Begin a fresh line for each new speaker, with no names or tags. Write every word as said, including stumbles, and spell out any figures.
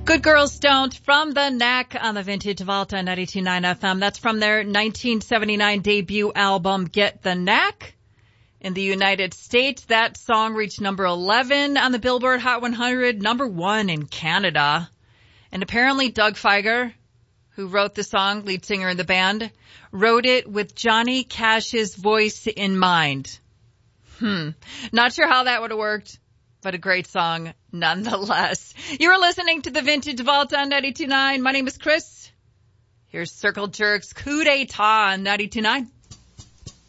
Good Girls Don't from the Knack on the Vintage Vault on ninety-two point nine F M. That's from their nineteen seventy-nine debut album, Get the Knack. In the United States, that song reached number eleven on the Billboard Hot one hundred, number one in Canada. And apparently Doug Fieger, who wrote the song, lead singer in the band, wrote it with Johnny Cash's voice in mind. Hmm. Not sure how that would have worked, but a great song nonetheless. You're listening to the Vintage Vault on ninety-two point nine. My name is Chris. Here's Circle Jerks Coup d'etat on ninety-two point nine.